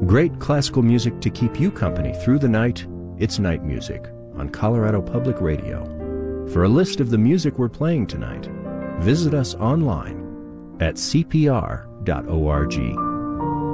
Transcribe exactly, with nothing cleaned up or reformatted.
Great classical music to keep you company through the night. It's Night Music on Colorado Public Radio. For a list of the music we're playing tonight, visit us online at c p r dot org.